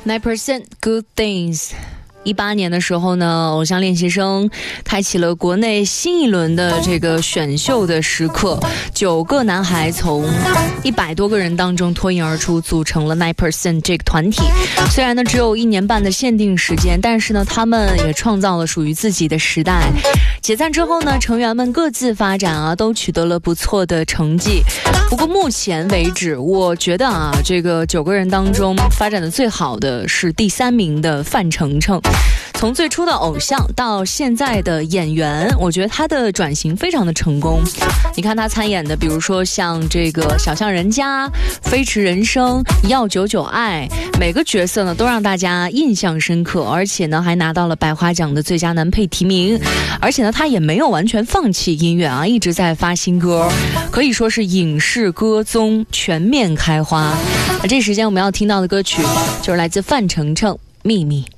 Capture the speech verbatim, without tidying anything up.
nine percent good things。一八年的时候呢，偶像练习生开启了国内新一轮的这个选秀的时刻，九个男孩从一百多个人当中脱颖而出，组成了 nine percent 这个团体。虽然呢只有一年半的限定时间，但是呢他们也创造了属于自己的时代。解散之后呢，成员们各自发展啊，都取得了不错的成绩。不过目前为止，我觉得啊，这个九个人当中发展的最好的是第三名的范丞丞。从最初的偶像到现在的演员，我觉得他的转型非常的成功。你看他参演的，比如说像这个《小巷人家》《飞驰人生》《要九九爱》，每个角色呢都让大家印象深刻，而且呢还拿到了百花奖的最佳男配提名。而且呢他也没有完全放弃音乐啊，一直在发新歌，可以说是影视歌综全面开花。那这时间我们要听到的歌曲就是来自范丞丞《秘密》。